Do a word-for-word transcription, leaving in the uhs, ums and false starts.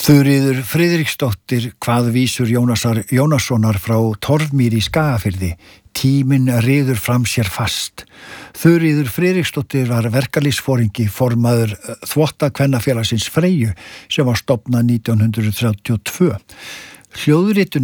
Þuríður Friðriksdóttir kvað vísur Jónasar Jónassonar frá Torfmýri í Skagafirði. Tíminn ryður fram sér fast. Þuríður Friðriksdóttir var verkalýðsforingi, formaður Þvottakvennafélagsins Freyju sem var stofnað nítján hundruð þrjátíu og tvö. Hljóðritun